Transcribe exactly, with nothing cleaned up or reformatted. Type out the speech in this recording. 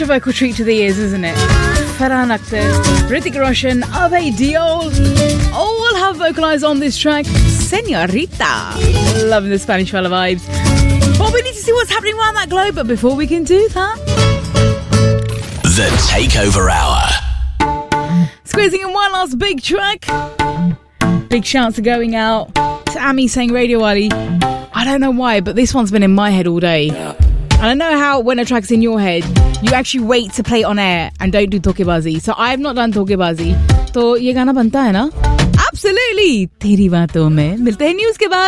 of a treat to the ears, isn't it? Farhan Akhtar, Hrithik Roshan, Abhay Deol all have vocalized on this track. Señorita. Loving the Spanish fella vibes. But we need to see what's happening around that globe. But before we can do that, The Takeover Hour. Squeezing in one last big track. Big shouts are going out to Ami saying Radio Ali. I don't know why, but this one's been in my head all day. And I know how when a track's in your head, you actually wait to play it on air and don't do Tokebazi. So I have not done Tokebazi. तो ये गाना बनता है ना? Absolutely. तेरी बातों में मिलते हैं न्यूज़ के बाद.